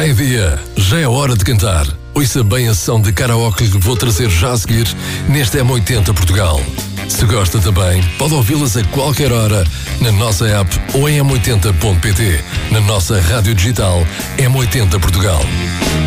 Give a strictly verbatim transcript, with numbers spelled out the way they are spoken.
Bem, dia, já é hora de cantar. Ouça bem a sessão de karaoke que vou trazer já a seguir neste M oitenta Portugal. Se gosta também, pode ouvi-las a qualquer hora na nossa app ou em m oitenta ponto pt, na nossa rádio digital M oitenta Portugal.